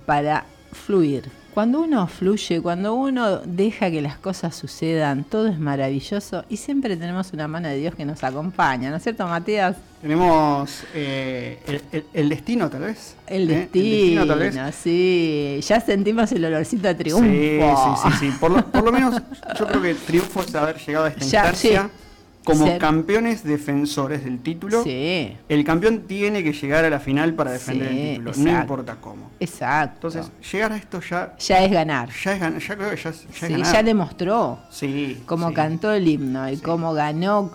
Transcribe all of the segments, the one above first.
para fluir. Cuando uno fluye, cuando uno deja que las cosas sucedan, todo es maravilloso y siempre tenemos una mano de Dios que nos acompaña, ¿no es cierto, Matías? Tenemos el destino, tal vez. El destino, tal vez. Sí. Ya sentimos el olorcito a triunfo. Sí. Por lo menos yo creo que triunfo es haber llegado a esta instancia. Sí. Como campeones defensores del título, sí. El campeón tiene que llegar a la final para defender el título, exacto. No importa cómo. Exacto. Entonces, llegar a esto ya es ganar. Ya creo que ya es ganar. Ya demostró. Sí. Cómo cantó el himno y cómo ganó.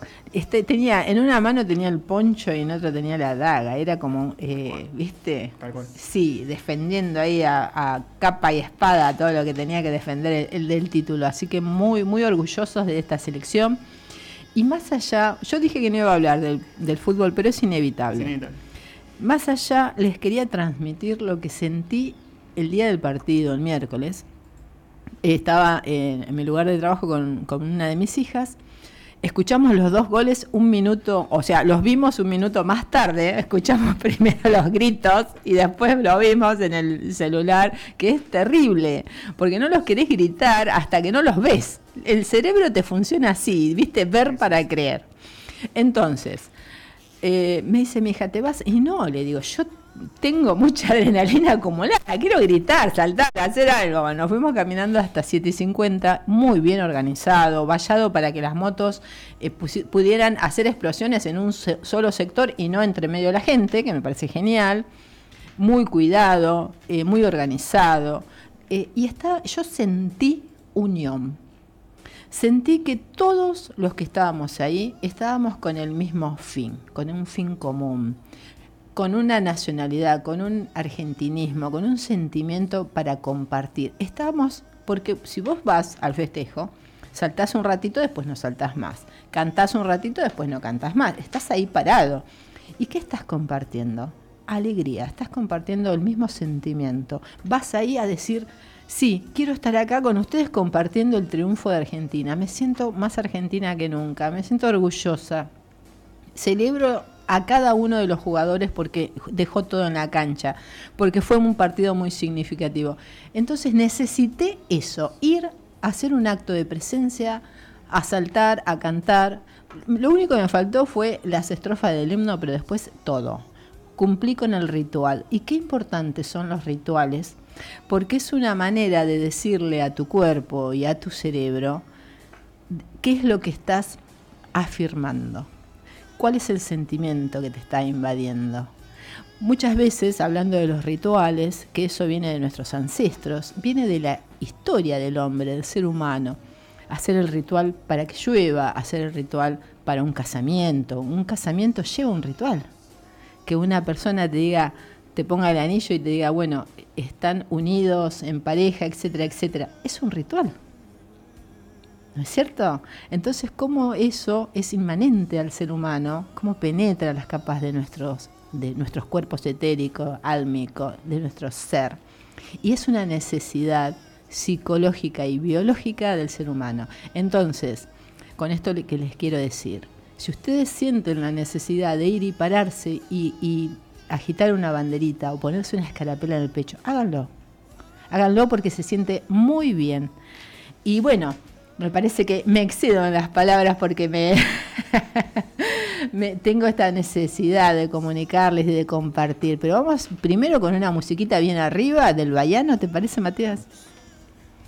En una mano tenía el poncho y en otra tenía la daga. Era como, ¿viste? Tal cual. Sí, defendiendo ahí a capa y espada todo lo que tenía que defender el del título. Así que muy, muy orgullosos de esta selección. Y más allá, yo dije que no iba a hablar del fútbol, pero es inevitable. Más allá, les quería transmitir lo que sentí el día del partido, el miércoles. Estaba en mi lugar de trabajo con una de mis hijas. Escuchamos los 2 goles un minuto, o sea, los vimos un minuto más tarde. Escuchamos primero los gritos y después lo vimos en el celular, que es terrible, porque no los querés gritar hasta que no los ves. El cerebro te funciona así, ¿viste? Ver para creer. Entonces, me dice mi hija, ¿te vas? Y no, le digo, yo tengo mucha adrenalina acumulada, quiero gritar, saltar, hacer algo. Nos fuimos caminando hasta 7:50, muy bien organizado, vallado para que las motos pudieran hacer explosiones en un solo sector y no entre medio de la gente, que me parece genial, muy cuidado, muy organizado. Yo sentí unión. Sentí que todos los que estábamos ahí estábamos con el mismo fin, con un fin común, con una nacionalidad, con un argentinismo, con un sentimiento para compartir. Estábamos, porque si vos vas al festejo, saltás un ratito, después no saltás más. Cantás un ratito, después no cantás más. Estás ahí parado. ¿Y qué estás compartiendo? Alegría, estás compartiendo el mismo sentimiento. Vas ahí a decir, sí, quiero estar acá con ustedes compartiendo el triunfo de Argentina. Me siento más argentina que nunca, me siento orgullosa. Celebro a cada uno de los jugadores porque dejó todo en la cancha, porque fue un partido muy significativo. Entonces necesité eso, ir a hacer un acto de presencia, a saltar, a cantar. Lo único que me faltó fue las estrofas del himno, pero después todo. Cumplí con el ritual. Y qué importantes son los rituales, porque es una manera de decirle a tu cuerpo y a tu cerebro qué es lo que estás afirmando. ¿Cuál es el sentimiento que te está invadiendo? Muchas veces, hablando de los rituales, que eso viene de nuestros ancestros, viene de la historia del hombre, del ser humano. Hacer el ritual para que llueva, hacer el ritual para un casamiento. Un casamiento lleva un ritual. Que una persona te diga, te ponga el anillo y te diga, bueno, están unidos en pareja, etcétera, etcétera. Es un ritual. ¿No es cierto? Entonces, ¿cómo eso es inmanente al ser humano? ¿Cómo penetra las capas de nuestros cuerpos etéricos, álmicos, de nuestro ser? Y es una necesidad psicológica y biológica del ser humano. Entonces, con esto que les quiero decir, si ustedes sienten la necesidad de ir y pararse y agitar una banderita o ponerse una escarapela en el pecho, háganlo. Háganlo porque se siente muy bien. Y bueno, me parece que me excedo en las palabras porque tengo esta necesidad de comunicarles y de compartir. Pero vamos primero con una musiquita bien arriba del Baiano, ¿te parece, Matías?